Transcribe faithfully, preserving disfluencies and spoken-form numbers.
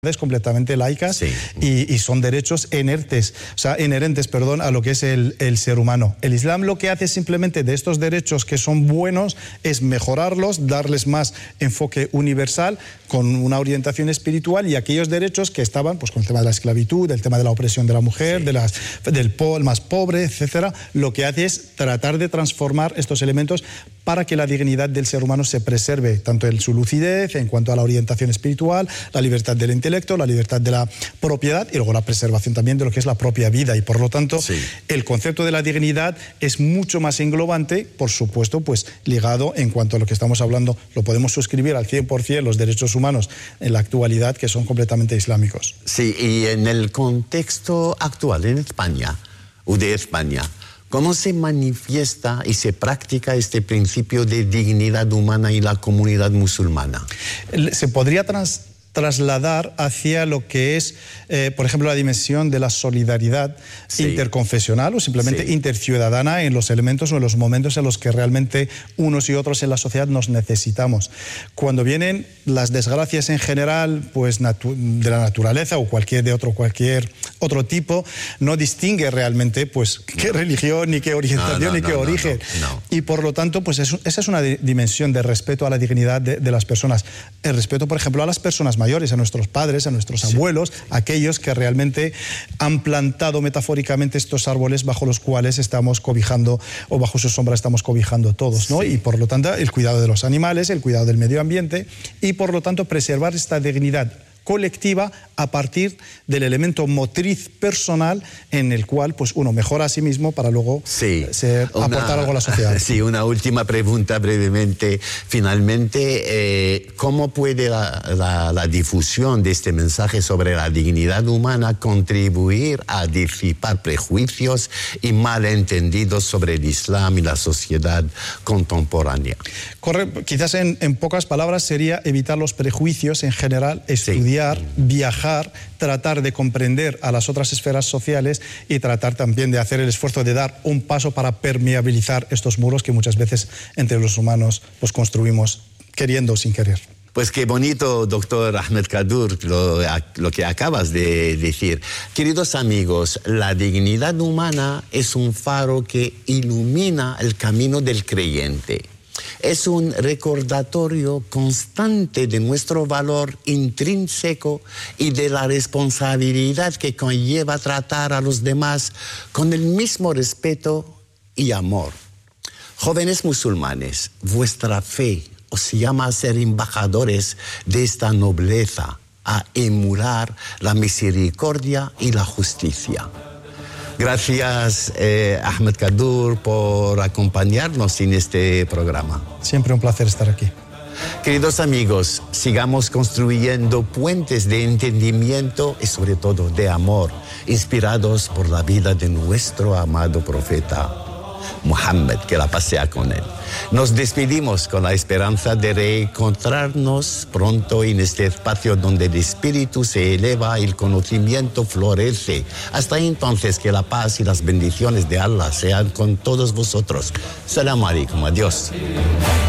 completamente laicas sí. y, y son derechos inertes, o sea, inherentes perdón, a lo que es el, el ser humano. El Islam lo que hace simplemente de estos derechos que son buenos es mejorarlos, darles más enfoque universal con una orientación espiritual, y aquellos derechos que estaban pues, con el tema de la esclavitud, el tema de la opresión de la mujer, sí. de las, del po, el más pobre, etcétera, lo que hace es tratar de transformar estos elementos para que la dignidad del ser humano se preserve, tanto en su lucidez, en cuanto a la orientación espiritual, la libertad del intelecto, la libertad de la propiedad y luego la preservación también de lo que es la propia vida. Y por lo tanto, sí. el concepto de la dignidad es mucho más englobante, por supuesto, pues ligado en cuanto a lo que estamos hablando, lo podemos suscribir al cien por cien los derechos humanos en la actualidad, que son completamente islámicos. Sí, y en el contexto actual en España, o de España, ¿cómo se manifiesta y se practica este principio de dignidad humana en la comunidad musulmana? Se podría trans trasladar hacia lo que es, eh, por ejemplo, la dimensión de la solidaridad sí. interconfesional o simplemente sí. interciudadana en los elementos o en los momentos en los que realmente unos y otros en la sociedad nos necesitamos. Cuando vienen las desgracias en general, pues de la naturaleza o cualquier de otro cualquier otro tipo, no distingue realmente pues qué no. religión, ni qué orientación, no, no, ni qué no, origen. No, no, no. Y por lo tanto, pues es, esa es una dimensión de respeto a la dignidad de, de las personas. El respeto, por ejemplo, a las personas mayores, a nuestros padres, a nuestros sí. abuelos, aquellos que realmente han plantado metafóricamente estos árboles bajo los cuales estamos cobijando, o bajo su sombra estamos cobijando todos, ¿no? Sí. Y por lo tanto, el cuidado de los animales, el cuidado del medio ambiente y por lo tanto preservar esta dignidad colectiva a partir del elemento motriz personal en el cual pues uno mejora a sí mismo para luego sí, ser, una, aportar algo a la sociedad. Sí, una última pregunta brevemente. Finalmente, eh, ¿cómo puede la, la, la difusión de este mensaje sobre la dignidad humana contribuir a disipar prejuicios y malentendidos sobre el Islam y la sociedad contemporánea? Corre, quizás en, en pocas palabras sería evitar los prejuicios en general, estudiar, sí. viajar, tratar de comprender a las otras esferas sociales y tratar también de hacer el esfuerzo de dar un paso para permeabilizar estos muros que muchas veces entre los humanos los construimos queriendo o sin querer. Pues qué bonito, doctor Ahmed Kaddour, lo, lo que acabas de decir. Queridos amigos, la dignidad humana es un faro que ilumina el camino del creyente. Es un recordatorio constante de nuestro valor intrínseco y de la responsabilidad que conlleva tratar a los demás con el mismo respeto y amor. Jóvenes musulmanes, vuestra fe os llama a ser embajadores de esta nobleza, a emular la misericordia y la justicia. Gracias, eh, Ahmed Kaddour, por acompañarnos en este programa. Siempre un placer estar aquí. Queridos amigos, sigamos construyendo puentes de entendimiento y sobre todo de amor, inspirados por la vida de nuestro amado profeta Muhammad, que la paz sea con él. Nos despedimos con la esperanza de reencontrarnos pronto en este espacio donde el espíritu se eleva y el conocimiento florece. Hasta entonces, que la paz y las bendiciones de Allah sean con todos vosotros. Salam alaikum, adiós.